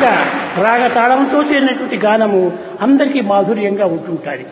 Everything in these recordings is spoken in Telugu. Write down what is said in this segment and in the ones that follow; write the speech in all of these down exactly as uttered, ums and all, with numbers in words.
విధంగా రాగ తాళంతో చేరినటువంటి గానము అందరికీ మాధుర్యంగా ఉంటుంటుంది.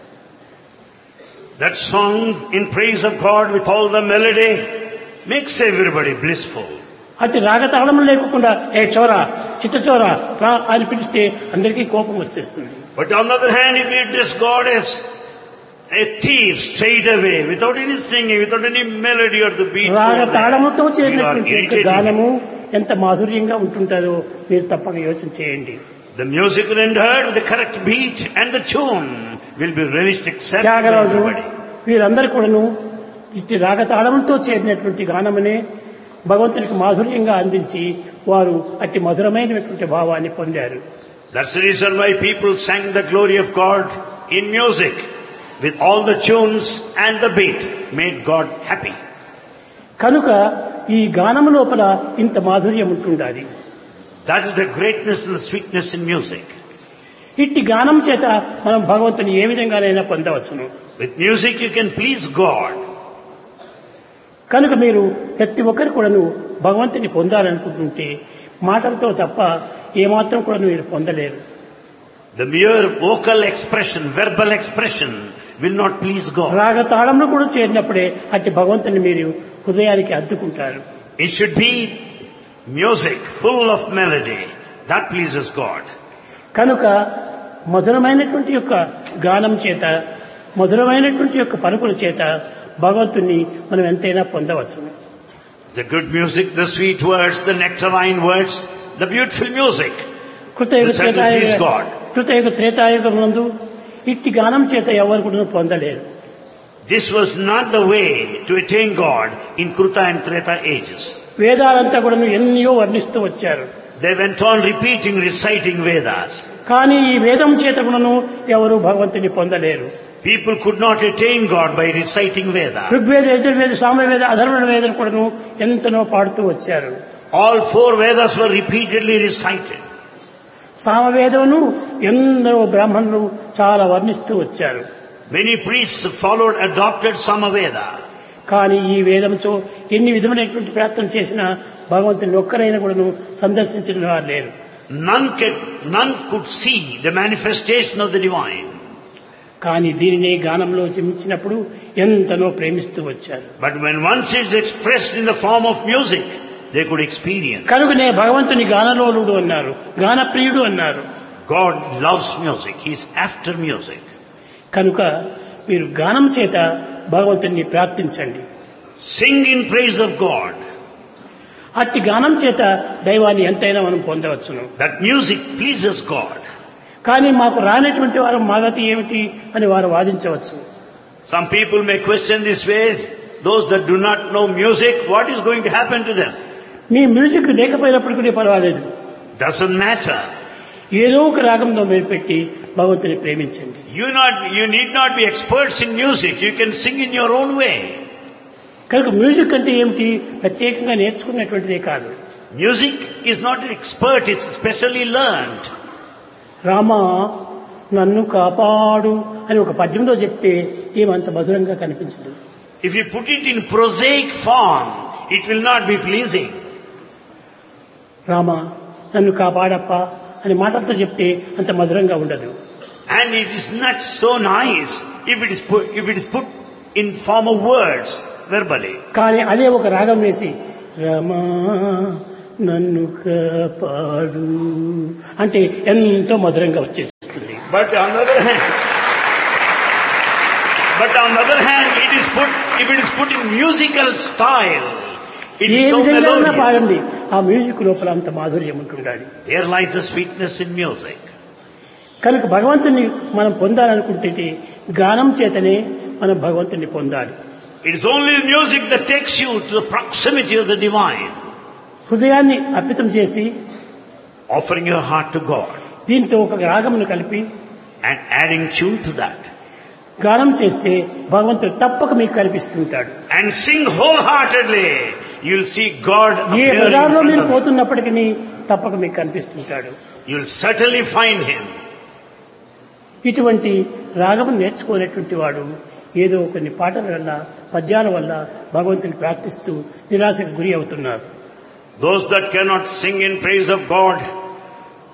That song in praise of God with all the melody makes everybody blissful. అటు రాగతాళం లేకుండా ఏ చోరా చిత్త చోరా రా అని పిలిస్తే అందరికీ కోపం వచ్చేస్తుంది. But on the other hand, if you address God as a thief straight away, without any singing, without any melody or the beat, రాగతాళముతో చేరినటువంటి గానము ఎంత మాధుర్యంగా ఉంటుందో మీరు తప్పక యోచన చేయండి. The music rendered with the correct beat and the tune will be relished accepted by Tyagaraju everybody. వీరందరూ కూడాను ఇట్టి రాగతాళంతో చేరినటువంటి గానమనే భగవంతునికి మాధుర్యంగా అందించి వారు అట్టి మధురమైనటువంటి భావాన్ని పొందారు. That's the reason why people sang the glory of God in music with all the tunes and the beat made God happy. కనుక ఈ గానము లోపల ఇంత మాధుర్యం ఉంటుండాలి. That is the greatness and the sweetness in music. ఇట్టి గానం చేత మనం భగవంతుని ఏ విధంగానైనా పొందవచ్చును. With music you can please God. కనుక మీరు ప్రతి ఒక్కరు కూడాను భగవంతుని పొందాలనుకుంటుంటే మాటలతో తప్ప ఏమాత్రం కూడా మీరు పొందలేరు. The mere vocal expression, verbal expression will not please God. రాగతాళంలో కూడా చేరినప్పుడే అట్టి భగవంతుని మీరు హృదయానికి అద్దుకుంటారు. It should be music full of melody that pleases God. కనుక మధురమైనటువంటి యొక్క గానం చేత మధురమైనటువంటి యొక్క పలుకుల చేత భగవంతుని మనం ఎంతైనా పొందవచ్చు. The good music, the sweet words, the nectarine words, the beautiful music కృతయుగ will certainly please Tretayuga God. కృతయుగ Treta Yuga నందు ఇట్టి గానం చేత ఎవరు కూడా పొందలేరు. This was not the way to attain God in Kruta and Treta ages. వేదాలంతా కూడా ఎన్నో వర్ణిస్తూ వచ్చారు. They went on repeating, reciting Vedas. కానీ ఈ వేదం చేత కూడాను ఎవరు భగవంతుని పొందలేరు. People could not attain God by reciting Vedas. Rigveda Yajurveda Samaveda అధర్వణ వేదం కూడాను ఎంతనో పాడుతూ వచ్చారు. All four Vedas were repeatedly recited. సామవేదమును ఎందరో బ్రాహ్మణులు చాలా వర్ణిస్తూ వచ్చారు. Many priests followed, adopted Samaveda. కానీ ఈ వేదంతో ఎన్ని విధమైనటువంటి ప్రార్థన చేసినా భగవంతుని ఒక్కరైనా కూడాను సందర్శించిన వారు లేరు. None could, none could see the manifestation of the divine. కానీ దీనినే గానంలో చిమించినప్పుడు ఎంతనో ప్రేమిస్తూ వచ్చారు. But when once it's expressed in the form of music, they could experience. కనుకనే భగవంతుని గానలోలుడు అన్నారు, గానప్రియుడు అన్నారు. God loves music. He's after music. కనుక మీరు గానం చేత భగవంతుని ప్రార్థించండి. Sing in praise of God. అట్టి గానం చేత దైవాన్ని ఎంతైనా మనం పొందవచ్చును. That music pleases God. కానీ మాకు రానటువంటి వారు మా గతి ఏమిటి అని వారు వాదించవచ్చు. Some people may question this way. Those that do not know music, what is going to happen to them? Me music లేకపోయినప్పటికీ పర్వాలేదు. Doesn't matter. ఏదో ఒక రాగంలో మీరు పెట్టి భగవంతుని ప్రేమించండి. You not, you need not be experts in music. You can sing in your own way. కనుక మ్యూజిక్ అంటే ఏమిటి ప్రత్యేకంగా నేర్చుకున్నటువంటిదే కాదు. Music is not an expert. It's specially learned. Rama నన్ను కాపాడు అని ఒక పద్యంలో చెప్తే ఏమంత మధురంగా కనిపించదు. If you put it in prosaic form, it will not be pleasing. Rama నన్ను కాపాడప్ప అని మాటలతో చెప్తే అంత మధురంగా ఉండదు. And it is not so nice if it is put, if it is put in form of words verbally. కానీ అదే ఒక రాగం వేసి రామా నన్ను కాపాడు అంటే ఎంతో మధురంగా వచ్చేస్తుంది. But on the other hand, but on the other hand, it is put, if it is put in musical style, it A is so విధంగా melodious. పాడండి ఆ మ్యూజిక్ లోపల అంత మాధుర్యం ఉంటుండాలి. There lies the sweetness in music. కనుక భగవంతుని మనం పొందాలనుకుంటే గానం చేతనే మనం భగవంతుని పొందాలి. It is only music that takes you to the proximity of the divine. హృదయాన్ని అర్పితం చేసి Offering your heart to God దీంతో ఒక రాగమును కలిపి and adding tune to that. గానం చేస్తే భగవంతుడు తప్పక మీకు కనిపిస్తుంటాడు. And sing wholeheartedly. You'll see God A appear in బజార్లో front మీరు of you. పోతున్నప్పటికీ తప్పక మీకు కనిపిస్తుంటాడు. You'll certainly find Him. ఇటువంటి రాగము నేర్చుకునేటువంటి వాడు ఏదో కొన్ని పాటల వల్ల పద్యాల వల్ల భగవంతుని ప్రార్థిస్తూ నిరాశకు గురి అవుతున్నారు. Those that cannot sing in praise of God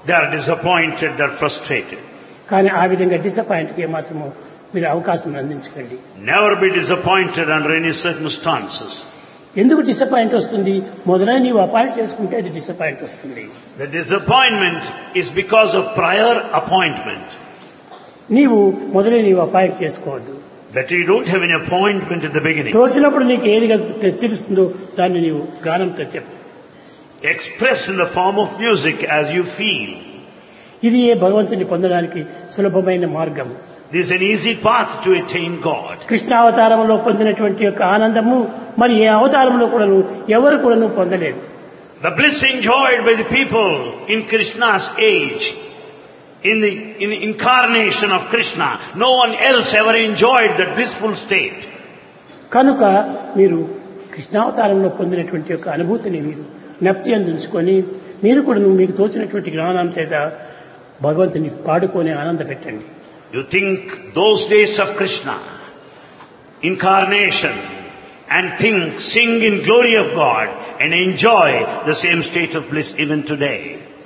They are disappointed, they are frustrated. కానీ ఆ విధంగా డిసప్పాయింట్కి ఏమాత్రము మీరు అవకాశం అందించకండి. Never be disappointed under any circumstances. ఎందుకు డిసప్పాయింట్ వస్తుంది? మొదలై నీవు అపాయింట్ చేసుకుంటే అది డిసప్పాయింట్ వస్తుంది. The disappointment is because of prior appointment. నీవు మొదలై నీవు అపాయింట్ చేసుకోవద్దు. That you don't have an appointment at the beginning. తోచినప్పుడు నీకు ఏది తెలుస్తుందో దాన్ని నీవు గానంతో చెప్పు. Express in the form of music as you feel. ఇది ఏ భగవంతుని పొందడానికి సులభమైన మార్గం. This is an easy path to attain God. కృష్ణావతారంలో పొందినటువంటి యొక్క ఆనందము మరి ఏ అవతారంలో కూడాను ఎవరు కూడాను పొందలేదు. The bliss enjoyed by the people in Krishna's age, in the, in the incarnation of Krishna, no one else ever enjoyed that blissful state. కనుక మీరు కృష్ణావతారంలో పొందినటువంటి యొక్క అనుభూతిని మీరు జ్ఞప్తి అందించుకొని మీరు కూడా మీకు తోచినటువంటి జ్ఞానం చేత భగవంతుని పాడుకొని ఆనంద పెట్టండి. You think those days of Krishna, incarnation, and think, sing in glory of God and enjoy the same state of bliss even today.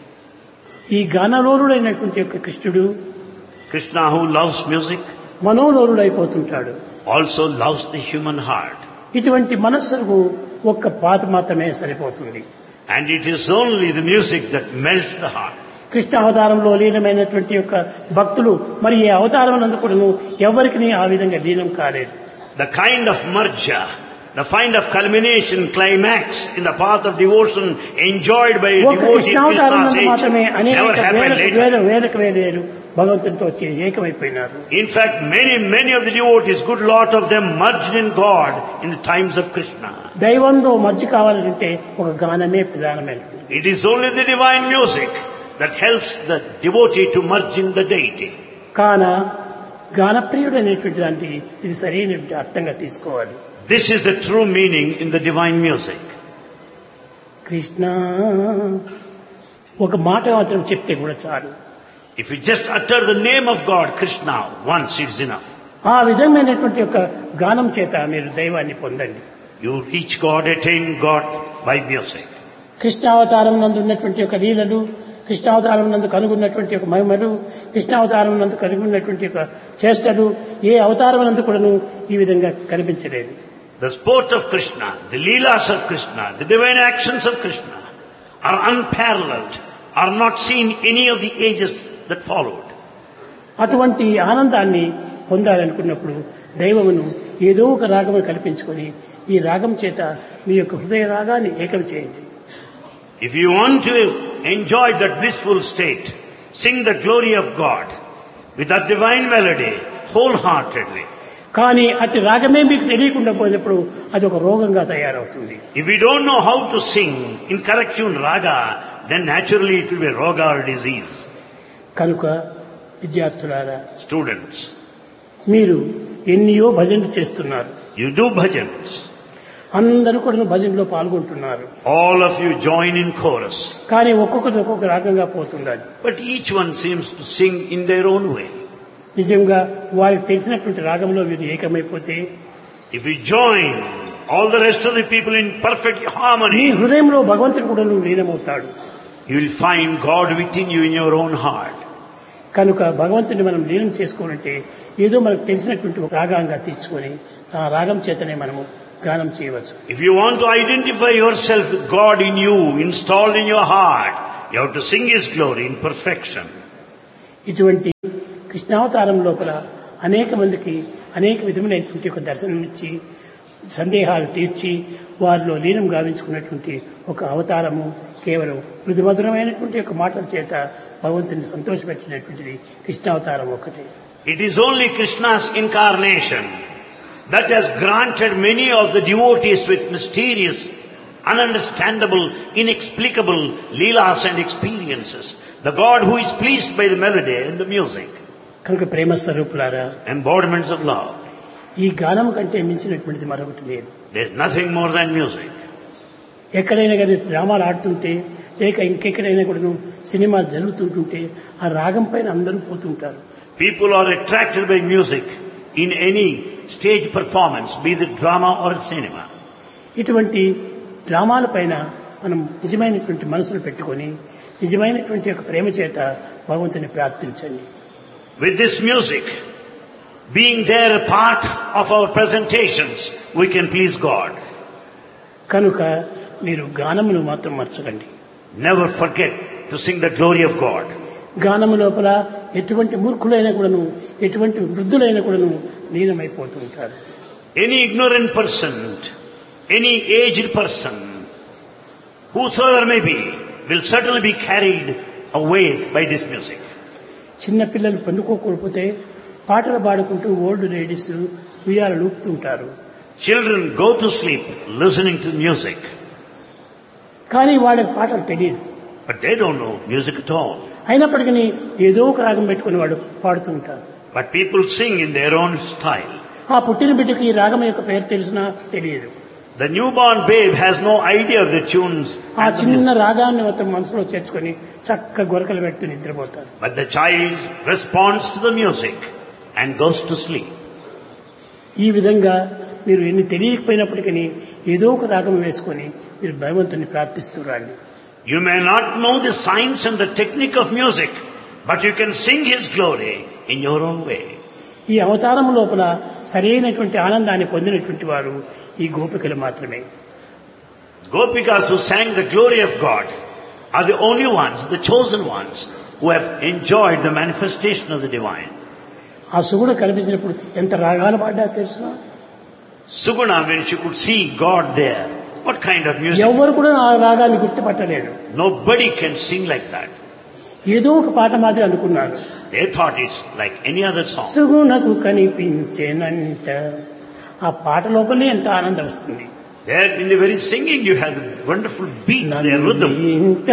ఈ గానలోలుడైనటువంటి యొక్క కృష్ణుడు Krishna, who loves music, మనోలోలుడైపోతుంటాడు. also loves the human heart. ఇటువంటి మనస్సుకు ఒక్క పాత మాత్రమే సరిపోతుంది. And it is only the music that melts the heart. Krishna అవతారంలో లీనమైనటువంటి యొక్క భక్తులు మరి ఏ అవతారం నందు కూడాను ఎవరికి ఆ విధంగా లీనం కాలేదు. The kind of marja, the kind of culmination, climax in the path of devotion enjoyed by a devotee in Krishna's age never happened later. వేలకు వేరు భగవంతునితో వచ్చి ఏకమైపోయినారు. In fact, many, many of the devotees, good lot of them merged in God in the times of Krishna. దైవంలో merge కావాలంటే ఒక గానమే ప్రధానమైనది. It is only the divine music that helps the devotee to merge in the deity. కాన గానప్రియుడు అనేటువంటి దానికి ఇది సరైనటువంటి అర్థంగా తీసుకోవాలి. This is the true meaning in the divine music. Krishna ఒక మాట మాత్రం చెప్తే కూడా చాలు. If you just utter the name of God, Krishna, once it's enough. ఆ విధమైనటువంటి యొక్క గానం చేత మీరు దైవాన్ని పొందండి. You reach God, attain God by music. కృష్ణావతారం నందు ఉన్నటువంటి యొక్క లీలలు, కృష్ణావతారం నందు కనుగొన్నటువంటి యొక్క మహిమలు, కృష్ణావతారం నందు కనుగొన్నటువంటి యొక్క చేష్టలు ఏ అవతారం నందు కూడాను ఈ విధంగా కనిపించలేదు. The sport of Krishna, the leelas of Krishna, the divine actions of Krishna are unparalleled, are not seen any of the ages that followed. అటువంటి ఆనందాన్ని పొందాలనుకున్నప్పుడు దైవమును ఏదో ఒక రాగమును కల్పించుకొని ఈ రాగం చేత మీ యొక్క హృదయ రాగాన్ని ఏకం చేయండి. If you want to enjoy that blissful state, sing the glory of God with that divine melody wholeheartedly. కానీ అట్టి రాగమే మీకు తెలియకుండా పోయినప్పుడు అది ఒక రోగంగా తయారవుతుంది. If we don't know how to sing in correct tune raga, then naturally it will be roga or disease. కనుక విద్యార్థులారా, Students, మీరు ఎన్నో భజనలు చేస్తున్నారు. you do bhajans. అందరూ కూడా భజనలో పాల్గొంటున్నారు. All of you join in chorus. కానీ ఒక్కొక్కరు ఒక్కొక్క రాగంగా పోతున్నారు. But each one seems to sing in their own way. నిజంగా వారికి తెలిసినటువంటి రాగంలో మీరు ఏకమైపోతే, If we join all the rest of the people in perfect me harmony, హృదయంలో భగవంతుడు కూడా లీనమవుతాడు. you will find God within you in your own heart. కనుక భగవంతుని మనం లీనం చేసుకోవాలంటే ఏదో మనకు తెలిసినటువంటి ఒక రాగంగా తీర్చుకొని ఆ రాగం చేతనే మనము గానం చేయవచ్చు. If you want to identify yourself with God in you, installed in your heart, you have to sing His glory in perfection. ఇటువంటి కృష్ణావతారం లోపల అనేక మందికి అనేక విధమైనటువంటి ఒక దర్శనం ఇచ్చి సందేహాలు తీర్చి వారిలో లీనం గావించుకున్నటువంటి ఒక అవతారము కేవలం మృదుమధురమైనటువంటి ఒక మాటల చేత భగవంతుని సంతోషపెట్టినటువంటిది కృష్ణావతారం ఒకటే. It is only Krishna's incarnation that has granted many of the devotees with mysterious, ununderstandable, inexplicable leelas and experiences. The God who is pleased by the melody and the music. కనుక ప్రేమ స్వరూపులారా, Embodiments of love. ఈ గానం కంటే మించినటువంటిది మరొకటి లేదు. There is nothing more than music. ఎక్కడైనా కానీ డ్రామాలు ఆడుతుంటే లేక ఇంకెక్కడైనా కూడా సినిమా జరుగుతుంటుంటే ఆ రాగం పైన అందరూ పోతుంటారు. People are attracted by music in any stage performance, be it drama or cinema. ఇటువంటి డ్రామాల పైన మనం నిజమైనటువంటి మనసును పెట్టుకొని నిజమైనటువంటి యొక్క ప్రేమ చేత భగవంతుని ప్రార్థించండి. With this music, being there a part of our presentations, we can please God. కనుక మీరు గానమును మాత్రం మర్చకండి. Never forget to sing the glory of God. గానము లోపల ఎటువంటి మూర్ఖులైన కూడాను ఎటువంటి వృద్ధులైన కూడాను లీనమైపోతూ ఉంటారు. Any ignorant person, any aged person, whosoever may be, will certainly be carried away by this music. చిన్న పిల్లలు పండుకోకపోతే పాటలు పాడుకుంటూ ఓల్డ్ లేడీస్ ఉయ్యాల లూపుతూ ఉంటారు. Children go to sleep listening to music. కానీ వాళ్ళకి పాటలు తెలియదు. But they don't know music at all. అయినప్పటికీ ఏదో ఒక రాగం పెట్టుకుని వాడు పాడుతూ ఉంటారు. But people sing in their own style. ఆ పుట్టిన బిడ్డకి ఈ రాగం యొక్క పేరు తెలిసినా తెలియదు. The newborn babe has no idea of the tunes. ఆ చిన్న రాగాన్ని మొత్తం మనసులో చేర్చుకొని చక్క గొరకలు పెడుతూ నిద్రపోతారు. But the child responds to the music and goes to sleep. ఈ విధంగా మీరు ఎన్ని తెలియకపోయినప్పటికీ ఏదో ఒక రాగం వేసుకొని మీరు భగవంతుని ప్రార్థిస్తూ రండి. You may not know the science and the technique of music, but you can sing His glory in your own way. ఈ అవతారం లోపల సరైనటువంటి ఆనందాన్ని పొందినటువంటి వారు ఈ గోపికలు మాత్రమే. Gopikas who sang the glory of God are the only ones, the chosen ones, who have enjoyed the manifestation of the divine. ఆ సుగుణ కనిపించినప్పుడు ఎంత రాగాలు పాడ్డా తెలుసునా? Suguna, when she could see God there, what kind of music? ఎవరు కూడా ఆ రాగాన్ని గుర్తుపట్టలేడు. Nobody can sing like that. ఏదో ఒక పాట మాదిరి అనుకున్నారు. They thought it's like any other song. సుగుణకు కనిపించేనంట. ఆ పాట లోపలే ఎంత ఆనందం వస్తుంది. There in the very singing you have the wonderful beat, their rhythm. ఇంట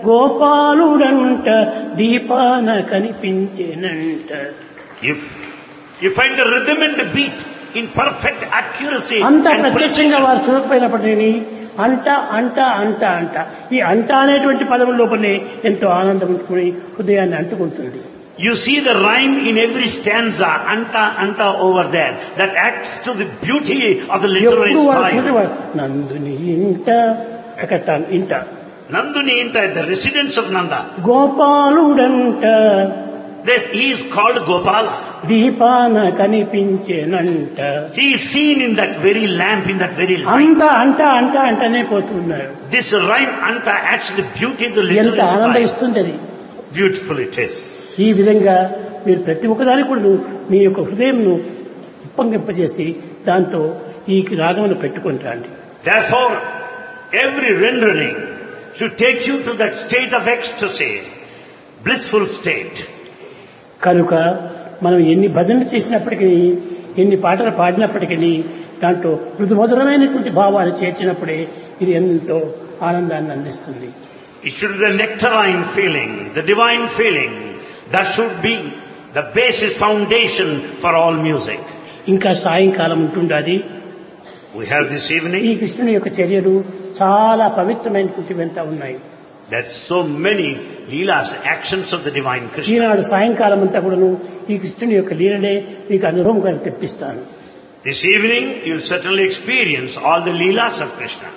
గోపాలుడంట దీపాన కనిపించేనంట. If you find the rhythm and the beat in perfect accuracy అంత and ప్రత్యక్షంగా precision, వారు చూడకపోయినప్పటికీ అంట అంట అంట అంట ఈ అంట అనేటువంటి పదం లోపలే ఎంతో ఆనందం హృదయాన్ని అంటుకుంటుంది. you see the rhyme in every stanza, anta anta over there, that adds to the beauty of the literary ఎప్పుడు వారు style. చూడేవారు నందుని ఇంట అక్కడ ఇంట Nanduni inta, the residence of Nanda. గోపాలుడంట There he is called Gopala. దీపాన కనిపించేనంట. He is seen in that very lamp, in that very light. అంత అంట అంట అంటనే పోతున్నారు. This rhyme anta adds to the beauty of the ఎంత literary ఆనందం style. ఇస్తుంది అది. Beautiful it is. ఈ విధంగా మీరు ప్రతి ఒక్కదాని కూడా మీ యొక్క హృదయంను ఉప్పొంగింపజేసి దాంతో ఈ రాగమును పెట్టుకొని రండి. Therefore, every rendering should take you to that state of ecstasy, blissful state. కనుక మనం ఎన్ని భజనలు చేసినప్పటికీ ఎన్ని పాటలు పాడినప్పటికీ దాంట్లో మృదుమధురమైనటువంటి భావాలు చేర్చినప్పుడే ఇది ఎంతో ఆనందాన్ని అందిస్తుంది. It should be the nectarine feeling, the divine feeling. That should be the basis, foundation for all music. ఇంకా సాయంకాలం ఉంటుండాది. We have this ఈ evening. కృష్ణుని యొక్క చర్యలు చాలా పవిత్రమైనటువంటివంతా ఉన్నాయి. There's so many leelas, actions of the divine Krishna. ఈనాడు సాయంకాలం అంతా కూడాను ఈ కృష్ణుని యొక్క లీలలే మీకు అనుభవంగా తెప్పిస్తాను. This evening you'll certainly experience all the leelas of Krishna.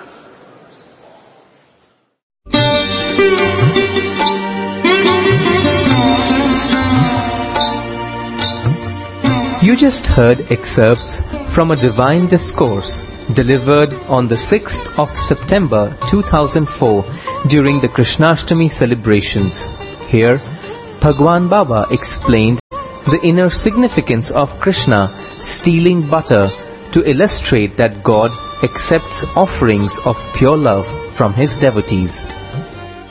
You just heard excerpts from a divine discourse delivered on the sixth of September two thousand four during the Krishnashtami celebrations. Here, Bhagwan Baba explained the inner significance of Krishna stealing butter to illustrate that God accepts offerings of pure love from his devotees.